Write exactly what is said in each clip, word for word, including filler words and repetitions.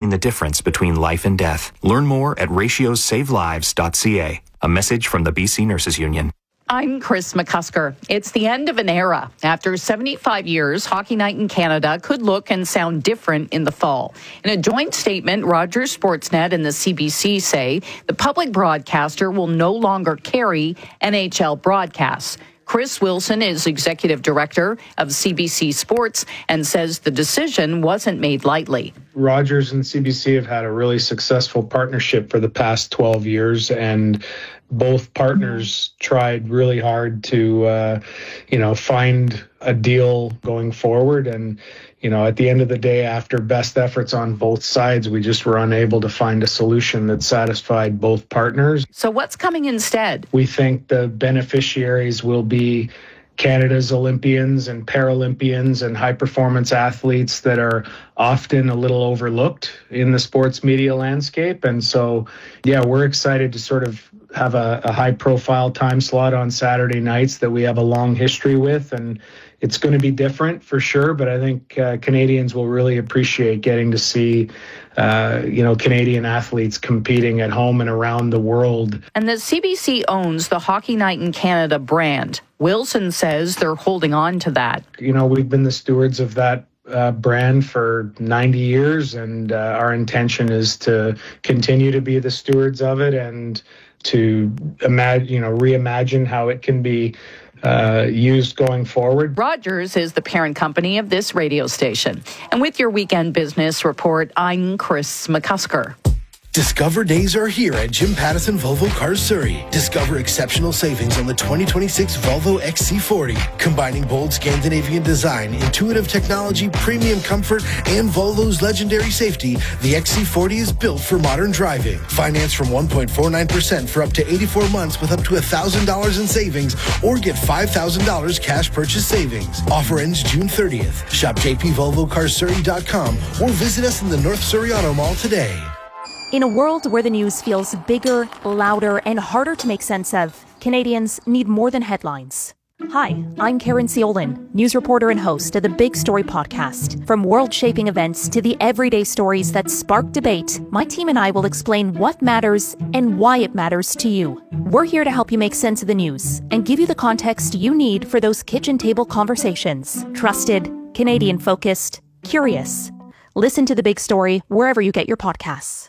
the difference between life and death. Learn more at ratios save lives dot c a. A message from the B C Nurses Union. I'm Chris McCusker. It's the end of an era. After seventy-five years, Hockey Night in Canada could look and sound different in the fall. In a joint statement, Rogers Sportsnet and the C B C say the public broadcaster will no longer carry N H L broadcasts. Chris Wilson is executive director of C B C Sports and says the decision wasn't made lightly. Rogers and C B C have had a really successful partnership for the past twelve years, and both partners tried really hard to, uh, you know, find a deal going forward. And, you know, at the end of the day, after best efforts on both sides, we just were unable to find a solution that satisfied both partners. So what's coming instead? We think the beneficiaries will be Canada's Olympians and Paralympians and high-performance athletes that are often a little overlooked in the sports media landscape. And so, yeah, we're excited to sort of have a, a high-profile time slot on Saturday nights that we have a long history with. And it's going to be different for sure, but I think uh, Canadians will really appreciate getting to see, uh, you know, Canadian athletes competing at home and around the world. And the C B C owns the Hockey Night in Canada brand. Wilson says they're holding on to that. You know, we've been the stewards of that uh, brand for ninety years, and uh, our intention is to continue to be the stewards of it and to imagine, you know, reimagine how it can be Uh, used going forward. Rogers is the parent company of this radio station. And with your weekend business report, I'm Chris McCusker. Discover days are here at Jim Pattison Volvo Cars Surrey. Discover exceptional savings on the twenty twenty-six Volvo X C forty. Combining bold Scandinavian design, intuitive technology, premium comfort, and Volvo's legendary safety, the X C forty is built for modern driving. Finance from one point four nine percent for up to eighty-four months with up to one thousand dollars in savings, or get five thousand dollars cash purchase savings. Offer ends June thirtieth. Shop j p volvo cars surrey dot com or visit us in the North Surrey Auto Mall today. In a world where the news feels bigger, louder, and harder to make sense of, Canadians need more than headlines. Hi, I'm Karen Ciolin, news reporter and host of the Big Story podcast. From world-shaping events to the everyday stories that spark debate, my team and I will explain what matters and why it matters to you. We're here to help you make sense of the news and give you the context you need for those kitchen table conversations. Trusted, Canadian-focused, curious. Listen to The Big Story wherever you get your podcasts.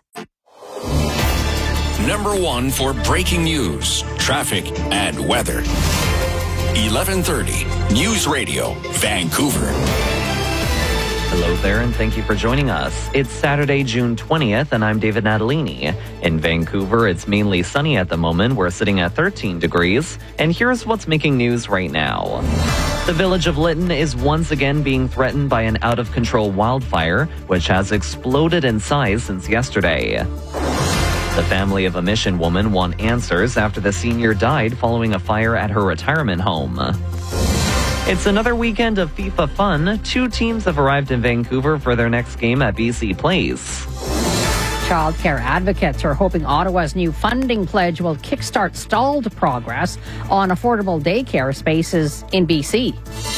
Number one for breaking news, traffic, and weather. eleven thirty News Radio, Vancouver. Hello there, and thank you for joining us. It's Saturday, June twentieth, and I'm David Natalini. In Vancouver, it's mainly sunny at the moment. We're sitting at thirteen degrees, and here's what's making news right now. The village of Lytton is once again being threatened by an out-of-control wildfire, which has exploded in size since yesterday. The family of a Mission woman want answers after the senior died following a fire at her retirement home. It's another weekend of FIFA fun. Two teams have arrived in Vancouver for their next game at B C Place. Childcare advocates are hoping Ottawa's new funding pledge will kickstart stalled progress on affordable daycare spaces in B C.